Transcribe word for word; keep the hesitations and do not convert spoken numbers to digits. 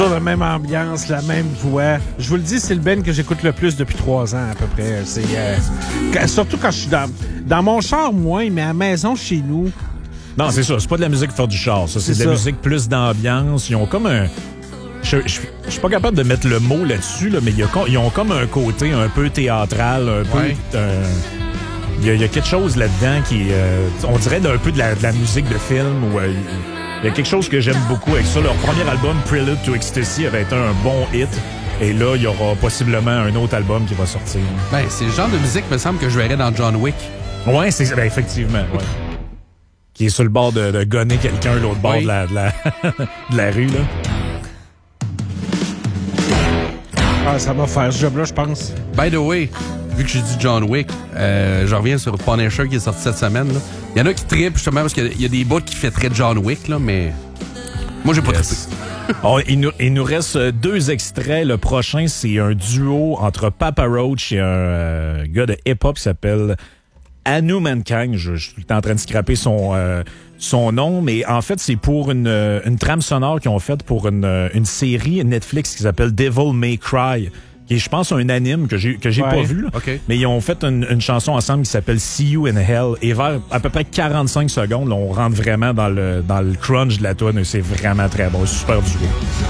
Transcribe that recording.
La même ambiance, la même voix. Je vous le dis, c'est le band que j'écoute le plus depuis trois ans à peu près. C'est euh, quand, surtout quand je suis dans, dans mon char, moins, mais à la maison, chez nous. Non, c'est ça. C'est pas de la musique pour faire du char. Ça, c'est, c'est de la ça. musique plus d'ambiance. Ils ont comme un... Je, je, je suis pas capable de mettre le mot là-dessus, là, mais y a, ils ont comme un côté un peu théâtral, un ouais. peu... Euh, il y, y a quelque chose là-dedans qui... Euh, on dirait d'un peu de la, de la musique de film ou... Euh, il y a quelque chose que j'aime beaucoup avec ça. Leur premier album, Prelude to Ecstasy, avait été un bon hit. Et là, il y aura possiblement un autre album qui va sortir. Ben, c'est le genre de musique, me semble, que je verrais dans John Wick. Ouais, c'est ben, effectivement. Ouais. Qui est sur le bord de, de gonner quelqu'un, l'autre bord oui. de, la, de, la, de la rue, là. Ah, ça va faire ce job-là, je pense. By the way, vu que j'ai dit John Wick, euh, je reviens sur Punisher qui est sorti cette semaine. Il y en a qui trippent justement parce qu'il y a des bouts qui fait très John Wick, là, mais moi, j'ai pas yes. trippé. Oh, il, nous, il nous reste deux extraits. Le prochain, c'est un duo entre Papa Roach et un euh, gars de hip-hop qui s'appelle Anu Mankind. Je, je suis en train de scraper son, euh, son nom, mais en fait, c'est pour une, une trame sonore qu'ils ont faite pour une, une série Netflix qui s'appelle Devil May Cry. Qui est, je pense, un anime que j'ai, que j'ai ouais. pas vu. Là. Okay. Mais ils ont fait une, une chanson ensemble qui s'appelle See You in Hell. Et vers à peu près quarante-cinq secondes, là, on rentre vraiment dans le, dans le crunch de la toune. C'est vraiment très bon. Super duo.